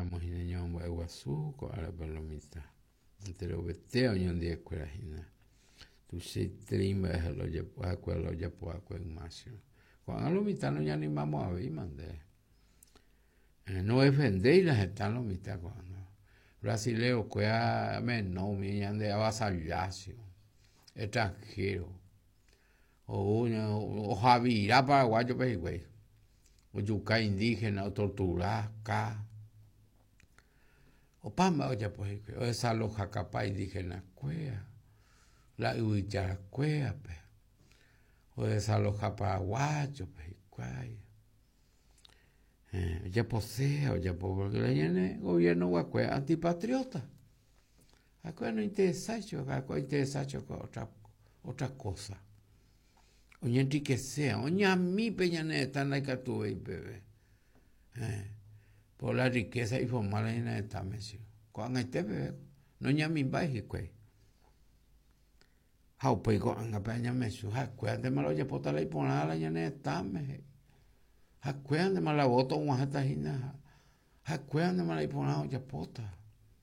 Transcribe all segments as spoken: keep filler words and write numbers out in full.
para Mojineño en Guaguazú, con la palomita. Entre los veteos y un día escuela gina. Tu se trimba es lo ya puedo acuerdo ya puedo acuerdo más. Cuando lo mitad no ya ni vamos a ver, mandé. No defender las están los mitad cuando. Brasileo, cuea menos, mi ande avasallacio. Extranjero. O uno, o Javirá paraguayo, pues, güey. O yuca indígena, o tortura, acá. O pamba, oye, pues, o esa loja capaz indígena, cuea. La huichara, cuea, pues. O esa loja paraguayo, pues, cuaya. Eh, ya posee, o ya porque le viene gobierno guacue antipatriota. Acá no interesa, acá interesa con otra, otra cosa. Oye, enriquecer, oye, a mí peñaneta en la que tuve y bebé. Eh, por la riqueza y formar en esta mesión. Cuando este bebé, no ya mi baile, güey. How pues con la peña mesión, acuérdate malo ya por la y poner la llaneta, me. Acuérdate malo la bota un hasta hina. Acuérdate malo y poner ya pota.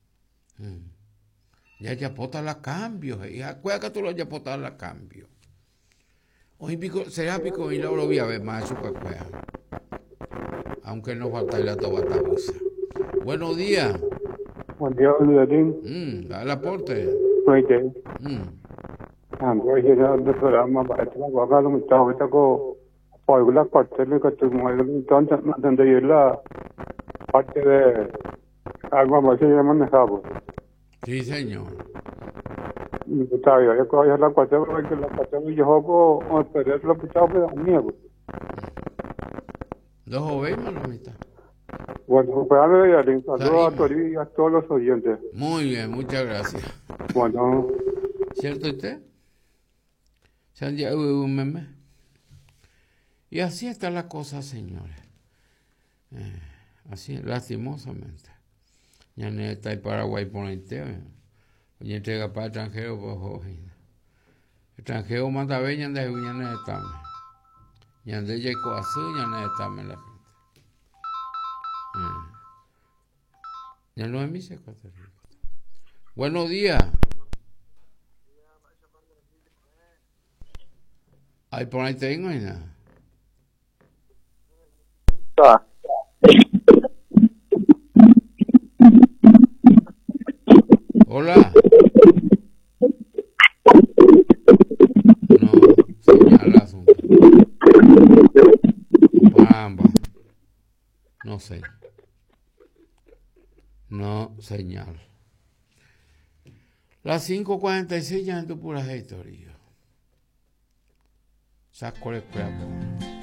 Ya ya pota la cambio, y acuérdate que tú lo ya pota la cambio. Hoy pico, será pico y lo voy a ver más su cacuea. Aunque no falta la tobatabusa. Buenos días. Buen día, Luderín. Mm, al aporte. Muy bien. Mm. Voy a ir al programa para que me haga lo que está ahorita con la parte de que tú me entonces donde la parte de algo más que yo manejaba. Sí, señor. Está bien, yo cojo la parte porque la parte de yo juego o esperar lo que está por mí. Dos joven, malomita. Bueno, pues a ver, saludos a todos y a todos los oyentes. Muy bien, muchas gracias. Bueno. ¿Cierto usted? Santiago un meme. Y así está la cosa, señores. Eh, así, lastimosamente. Ya no está el Paraguay por el tema. Oye, entrega para extranjero, pues, oye. Extranjero manda a ver, ya no ya no está. Ya no ya coazú, ya no está la gente. Eh. Ya no es mi secretario. Buenos días. Ay, por ahí tengo y nada. Ah. Hola. No, señala asunto. Bamba. No sé. No señal. Las cinco cuarenta y seis ya en tu pura historia. Saco el esclavo.